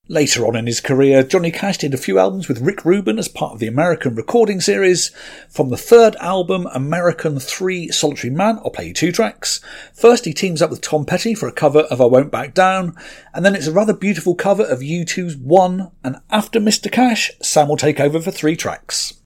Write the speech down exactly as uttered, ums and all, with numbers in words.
Later on in his career, Johnny Cash did a few albums with Rick Rubin as part of the American Recording Series. From the third album, American three Solitary Man, I'll play you two tracks. First, he teams up with Tom Petty for a cover of I Won't Back Down, and then it's a rather beautiful cover of U two's One, and after Mister Cash, Sam will take over for three tracks.